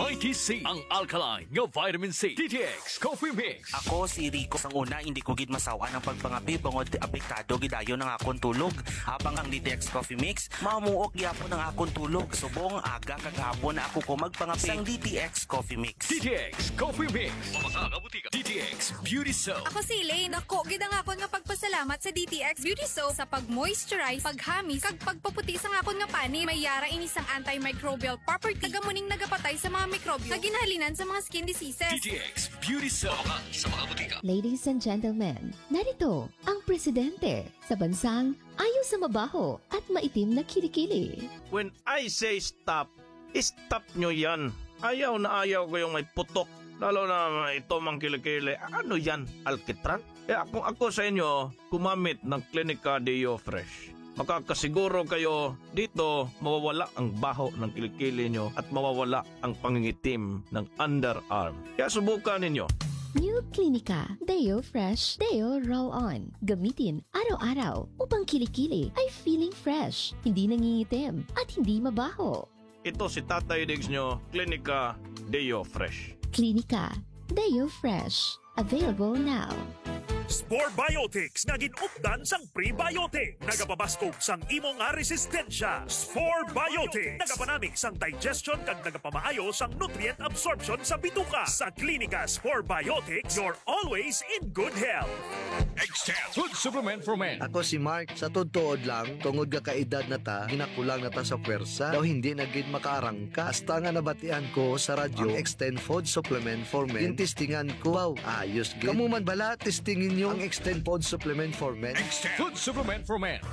Mighty C, ang alkaline nga vitamin C. DTX Coffee Mix. Ako si Rico sang una hindi ko gid masawa ng pagpangapi bangod apektado gidayon ng akong tulog. Habang ang DTX Coffee Mix mamuok gyapon ng akong tulog. Subong aga kagahapon na ako ko magpangapi sang DTX Coffee Mix. DTX Coffee Mix. Mga butika. DTX Beauty Soap. Ako si Elaine. Ako, gid ang akon nga pagpasalamat sa DTX Beauty Soap sa pag-moisturize, paghamis, kag pagpaputi sa akon nga pani. May yara ini sang antimicrobial property. Tagamuning nagapatay sa mga mikrobyo na ginhalinan sa mga skin diseases. DTX Beauty Soap. Sa mga butika. Ladies and gentlemen, narito ang presidente sa bansang ayaw sa mabaho at maitim na kilikili. When I say stop, stop nyo yan. Ayaw na ayaw ko yung may putok. Lalo na ito mang kilikili. Ano yan? Alkitran? Kung ako sa inyo, gumamit ng Clinica Deo Fresh. Makakasiguro kayo dito mawawala ang baho ng kilikili nyo at mawawala ang pangingitim ng underarm. Kaya subukan ninyo. New Clinica Deo Fresh Deo Roll-On. Gamitin araw-araw upang kilikili ay feeling fresh, hindi nangingitim at hindi mabaho. Ito si Tatay Diggs nyo, Clinica Deo Fresh. Clinica Deo Fresh. Available now. Spore Biotics nga ginupdan sang prebiotic. Nagapabaskog sang imo nga resistensya. Spore Biotics. Nagapanamig sang digestion kag nagapamaayo sang nutrient absorption sa bituka. Sa Klinika Spore Biotics, you're always in good health. X10 Food Supplement for Men. Ako si Mark, sa tutuod lang, tungod ga kaedad na ta, ginakulang na ta sa pwersa, daw hindi na gid makaarangka. Hasta nga nabatian ko sa radyo, ang Extend Food Supplement for Men. Tintistingan ko, wow, ayos gid. Kamu man bala, testingin nyo ang Extend Food Supplement for Men. X10 Food Supplement for Men.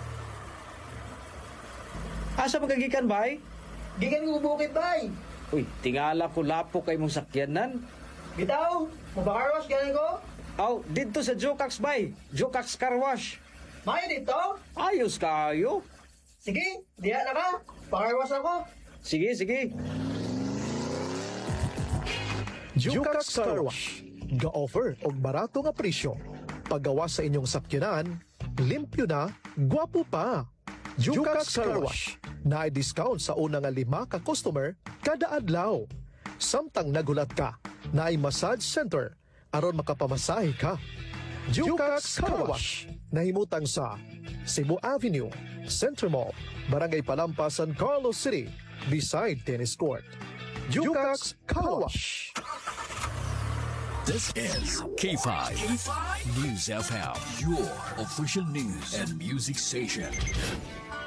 Asa magagikan, bay? Gikan ko bukid bay. Uy, tingala ko lapo kay mong sakyanan. Bitaw, mabakarwas galing ko. Aw, dito sa Jokax, bay. Jokax Car Wash. Mayo dito. Ayos kayo. Sige, diya na ka. Pakarwas ako. Sige, sige. Jokax Car Wash. Ga-offer og barato nga presyo. Paggawa sa inyong sakyanan, limpyo na, gwapo pa. Jokax Car Wash. Na-discount sa una nga 5 ka customer kada adlaw. Samtang nagulat ka, na-ay massage center aron makapamasahe ka. Jokax Car Wash. Nahimutang sa Cebu Avenue, Center Mall, Barangay Palampas, San Carlos City, beside tennis court. Jokax Car Wash. This is K5 News FM, your official news and music station.